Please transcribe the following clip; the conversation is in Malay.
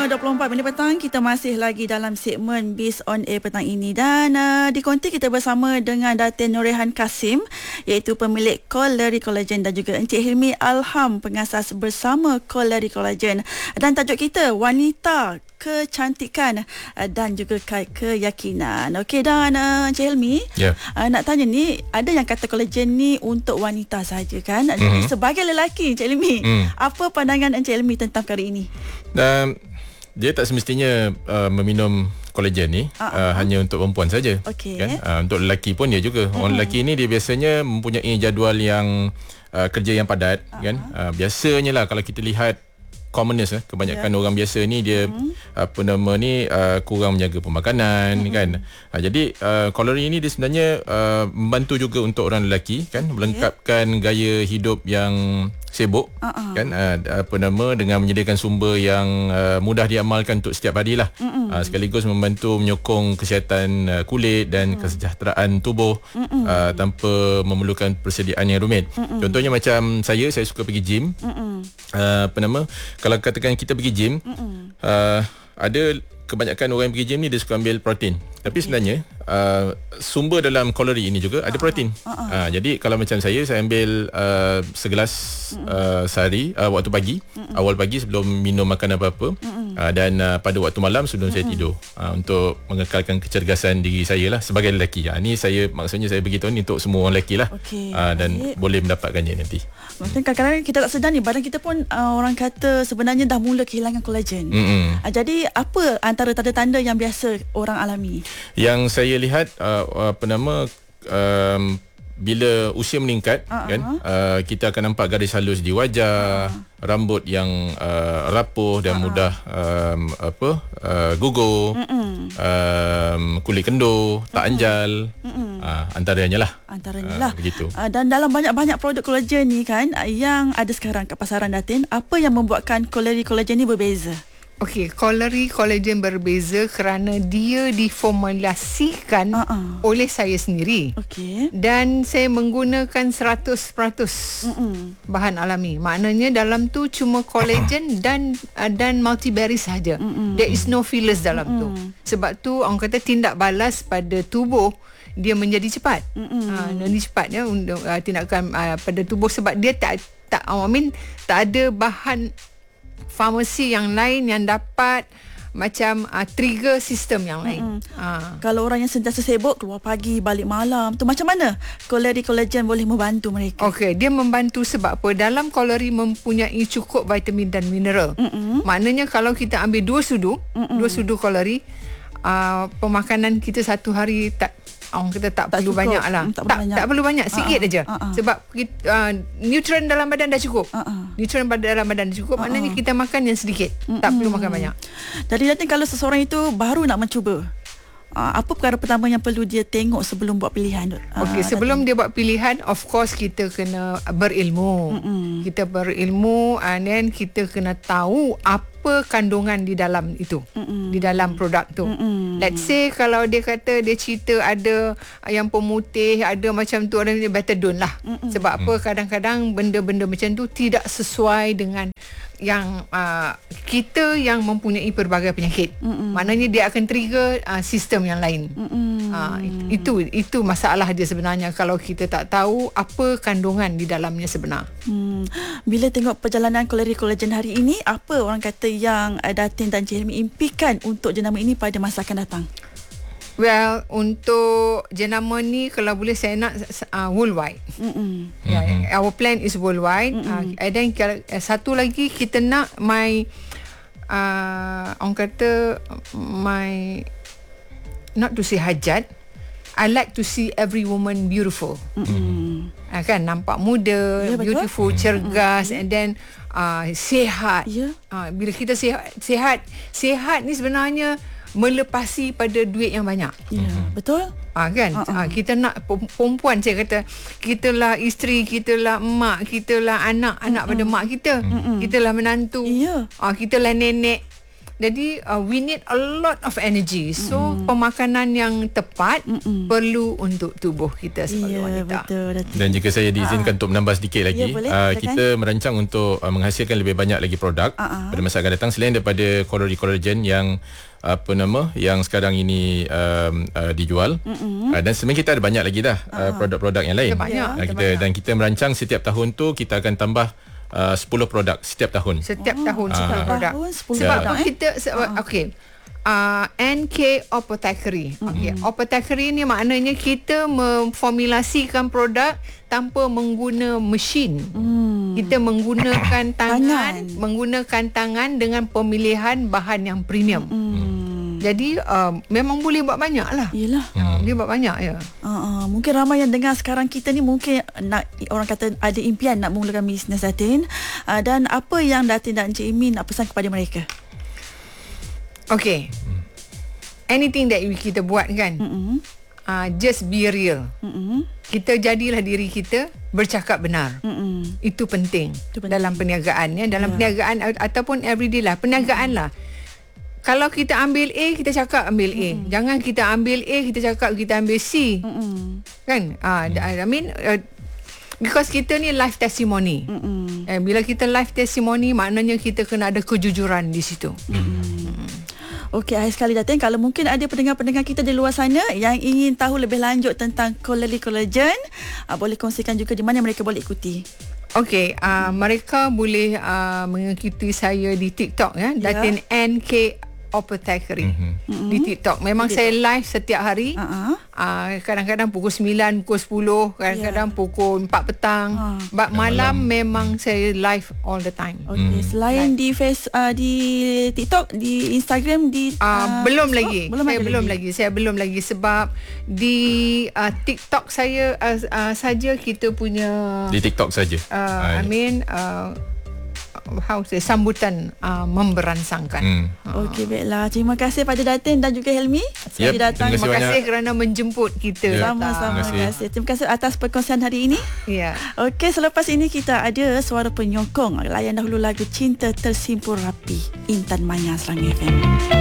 5.24 petang, kita masih lagi dalam segmen Biz on Air petang ini dan di konti kita bersama dengan Datin Norehan Kasim, iaitu pemilik Kolari Collagen, dan juga Encik Hilmi Alham, pengasas bersama Kolari Collagen. Dan tajuk kita wanita, kecantikan dan juga keyakinan. Okey, dan Encik Hilmi, nak tanya ni, ada yang kata kolagen ni untuk wanita saja kan? Sebagai lelaki, Encik Hilmi, apa pandangan Encik Hilmi tentang perkara ini? Dia tak semestinya meminum kolagen ni hanya untuk perempuan saja. Kan? Untuk lelaki pun dia juga. Orang lelaki ni dia biasanya mempunyai jadual yang kerja yang padat. Kan? Biasanya lah kalau kita lihat commoners, kebanyakan orang biasa ni dia kurang menjaga pemakanan kan. Jadi Kolari ni dia sebenarnya membantu juga untuk orang lelaki kan, melengkapkan gaya hidup yang sibuk kan, dengan menyediakan sumber yang mudah diamalkan untuk setiap hari lah. Sekaligus membantu menyokong kesihatan kulit dan kesejahteraan tubuh tanpa memerlukan persediaan yang rumit. Contohnya macam saya suka pergi gym. Kalau katakan kita pergi gym, ada kebanyakan orang yang pergi gym ni dia suka ambil protein. Tapi sebenarnya sumber dalam Kolari ini juga ada protein. Jadi kalau macam saya ambil segelas sehari waktu pagi, awal pagi sebelum minum makan apa-apa, dan pada waktu malam sebelum saya tidur, untuk mengekalkan kecergasan diri saya lah sebagai lelaki. Ni maksudnya saya beritahu ni untuk semua orang lelaki lah. Dan boleh mendapatkannya nanti. Maksudnya kadang-kadang kita tak sedar ni, badan kita pun orang kata sebenarnya dah mula kehilangan kolagen. Jadi apa antara tanda-tanda yang biasa orang alami? Yang saya lihat bila usia meningkat kan, kita akan nampak garis halus di wajah, rambut yang rapuh dan mudah gugur, kulit kendur, tak anjal, antaranya lah. Begitu. Dan dalam banyak-banyak produk kolagen ni kan yang ada sekarang kat pasaran Datin, apa yang membuatkan Kolari Collagen ni berbeza? Okey, Kolari Collagen berbeza kerana dia diformulasikan oleh saya sendiri. Dan saya menggunakan 100% bahan alami. Maknanya dalam tu cuma collagen dan multiberry sahaja. There is no fillers dalam tu. Sebab tu orang kata tindak balas pada tubuh dia menjadi cepat. Jadi cepatnya tindakan pada tubuh, sebab dia tak ada bahan farmasi yang lain yang dapat macam trigger sistem yang lain. Kalau orang yang sentiasa sibuk, keluar pagi balik malam, tu macam mana Kolari Collagen boleh membantu mereka? Okey, dia membantu sebab apa? Dalam Kolari mempunyai cukup vitamin dan mineral. Maknanya kalau kita ambil 2 sudu Kolari, pemakanan kita satu hari orang kata tak perlu cukup, banyak lah. Tak perlu banyak, sikit aja. Sebab nutrien dalam badan dah cukup. Nutrien dalam badan dah cukup, maknanya kita makan yang sedikit. Tak perlu makan banyak. Jadi nanti kalau seseorang itu baru nak mencuba, apa perkara pertama yang perlu dia tengok sebelum buat pilihan? Okey, sebelum dia buat pilihan, of course kita kena berilmu. Kita berilmu, and then kita kena tahu apa kandungan di dalam itu, di dalam produk tu. Let's say kalau dia kata, dia cerita ada yang pemutih, ada macam tu, orang ni better don't lah. Sebab apa? Kadang-kadang benda-benda macam tu tidak sesuai dengan yang kita yang mempunyai pelbagai penyakit. Maknanya dia akan trigger sistem yang lain. Itu masalah dia sebenarnya, kalau kita tak tahu apa kandungan di dalamnya sebenar. Bila tengok perjalanan Kolari Collagen hari ini, apa orang kata yang Datin dan Encik Hilmi impikan untuk jenama ini pada masa akan datang? Well, untuk jenama ni kalau boleh saya nak worldwide. Our plan is worldwide. And then satu lagi kita nak orang kata not to say hajat, I like to see every woman beautiful. Kan, nampak muda, beautiful, cergas, and then sihat. Bila kita sihat ni sebenarnya melepasi pada duit yang banyak. Betul? Kan? Kita nak perempuan, saya kata, kita lah isteri, kita lah mak, kita lah anak pada mak kita. Kita lah menantu. Kita lah nenek. Jadi we need a lot of energy. So pemakanan yang tepat perlu untuk tubuh kita sebagai wanita. Betul. Dan jika saya diizinkan untuk menambah sedikit lagi, kita merancang untuk menghasilkan lebih banyak lagi produk pada masa akan datang selain daripada collagen yang yang sekarang ini dijual. Dan sebenarnya kita ada banyak lagi dah produk-produk yang lain. Dan kita merancang setiap tahun tu kita akan tambah 10 produk setiap tahun. Setiap tahun 10 produk. 10 Sebab produk, kita NK Apothecary. Apothecary ni maknanya kita memformulasikan produk tanpa menggunakan mesin. Kita menggunakan tangan dengan pemilihan bahan yang premium. Jadi memang boleh buat banyak lah. Yelah. Dia buat banyak ya. Mungkin ramai yang dengar sekarang kita ni mungkin nak, orang kata ada impian nak mulakan bisnes Datin. Dan apa yang Datin dan Encik Imi nak pesan kepada mereka? Okay. Anything that kita buat kan, just be real. Kita jadilah diri kita bercakap benar. Itu penting dalam perniagaan ya. Dalam perniagaan ataupun everyday lah. Perniagaan lah. Kalau kita ambil A, kita cakap ambil A. Jangan kita ambil A, kita cakap kita ambil C. Kan? I mean, because kita ni life testimony. Bila kita life testimony, maknanya kita kena ada kejujuran di situ. Okey, akhir sekali Datin, kalau mungkin ada pendengar-pendengar kita di luar sana yang ingin tahu lebih lanjut tentang Collagen, boleh kongsikan juga di mana mereka boleh ikuti. Okey, mereka boleh mengikuti saya di TikTok ya, Datin NK Apothecary di TikTok. Memang saya live setiap hari. Kadang-kadang pukul 9, pukul 10, kadang-kadang pukul 4 petang. Malam memang saya live all the time. Okay. Selain di di TikTok, di Instagram, di belum lagi. Saya belum lagi sebab di TikTok saya saja kita punya di TikTok saja. Sambutan memberangsangkan. Okey, baiklah. Terima kasih pada Datin dan juga Helmi sudah datang. Terima kasih kerana menjemput kita. Sama-sama. Terima kasih atas perkongsian hari ini. Ya. Okey, selepas ini kita ada suara penyokong. Layan dahulu lagu Cinta Tersimpul Rapi, Intan Maya Serang FM.